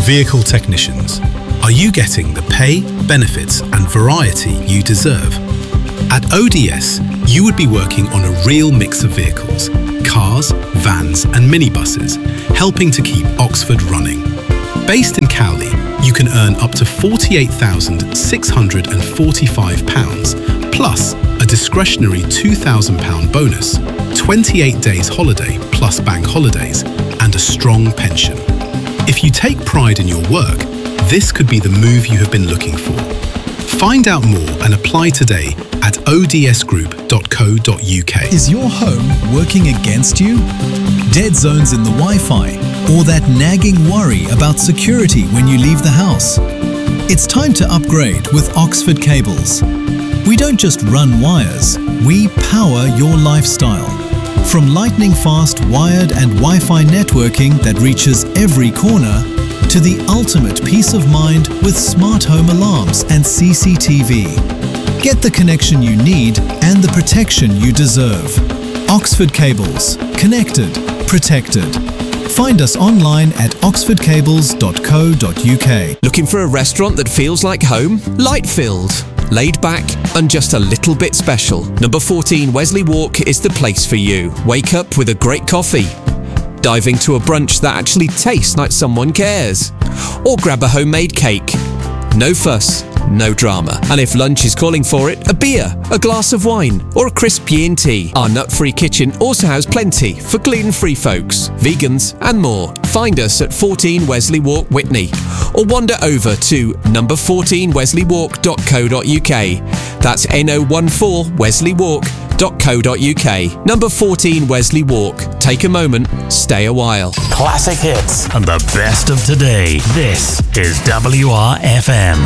Vehicle technicians. Are you getting the pay, benefits and variety you deserve? At ODS, you would be working on a real mix of vehicles, cars, vans and minibuses, helping to keep Oxford running. Based in Cowley, you can earn up to £48,645 plus a discretionary £2,000 bonus, 28 days holiday plus bank holidays and a strong pension. If you take pride in your work, this could be the move you have been looking for. Find out more and apply today at odsgroup.co.uk. Is your home working against you? Dead zones in the Wi-Fi, or that nagging worry about security when you leave the house? It's time to upgrade with Oxford Cables. We don't just run wires, we power your lifestyle. From lightning-fast wired and Wi-Fi networking that reaches every corner, to the ultimate peace of mind with smart home alarms and CCTV. Get the connection you need and the protection you deserve. Oxford Cables. Connected. Protected. Find us online at oxfordcables.co.uk. Looking for a restaurant that feels like home? Light-filled, laid back and just a little bit special. Number 14 Wesley Walk is the place for you. Wake up with a great coffee. Dive into a brunch that actually tastes like someone cares. Or grab a homemade cake. No fuss, no drama. And if lunch is calling for it, a beer, a glass of wine, or a crisp tea. Our nut-free kitchen also has plenty for gluten-free folks, vegans and more. Find us at 14 Wesley Walk, Witney, or wander over to number 14 wesleywalk.co.uk. That's NO14 Wesley Walk.co.uk. Number 14 Wesley Walk. Take a moment, stay a while. Classic hits and the best of today. This is WRFM.